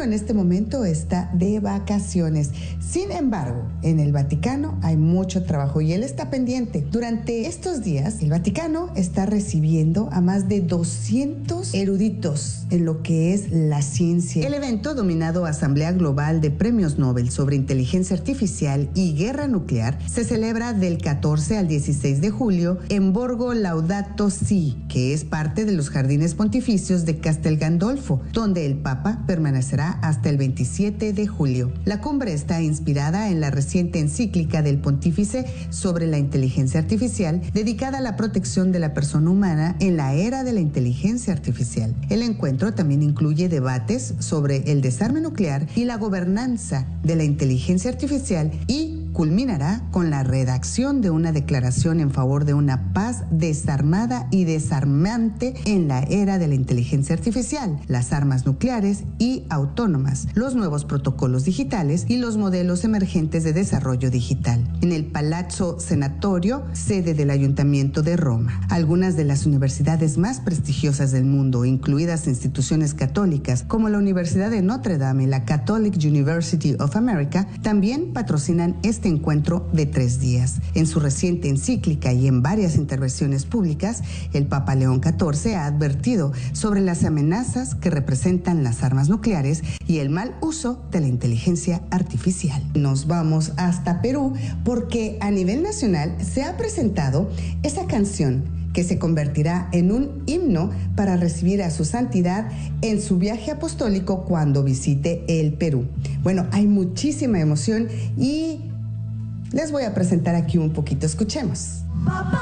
bueno, en este momento está de vacaciones. Sin embargo, en el Vaticano hay mucho trabajo y él está pendiente. Durante estos días, el Vaticano está recibiendo a más de 200 eruditos en lo que es la ciencia. El evento, denominado Asamblea Global de Premios Nobel sobre Inteligencia Artificial y Guerra Nuclear, se celebra del 14 al 16 de julio en Borgo Laudato Si, que es parte de los Jardines Pontificios de Castel Gandolfo, donde el Papa permanecerá hasta el 27 de julio. La cumbre está inspirada en la reciente encíclica del Pontífice sobre la inteligencia artificial, dedicada a la protección de la persona humana en la era de la inteligencia artificial. El encuentro también incluye debates sobre el desarme nuclear y la gobernanza de la inteligencia artificial y culminará con la redacción de una declaración en favor de una paz desarmada y desarmante en la era de la inteligencia artificial, las armas nucleares y autónomas, los nuevos protocolos digitales y los modelos emergentes de desarrollo digital. En el Palazzo Senatorio, sede del Ayuntamiento de Roma, algunas de las universidades más prestigiosas del mundo, incluidas instituciones católicas como la Universidad de Notre Dame y la Catholic University of America, también patrocinan este encuentro de 3 días. En su reciente encíclica y en varias intervenciones públicas, el Papa León XIV ha advertido sobre las amenazas que representan las armas nucleares y el mal uso de la inteligencia artificial. Nos vamos hasta Perú porque a nivel nacional se ha presentado esa canción que se convertirá en un himno para recibir a su santidad en su viaje apostólico cuando visite el Perú. Bueno, hay muchísima emoción y les voy a presentar aquí un poquito. Escuchemos.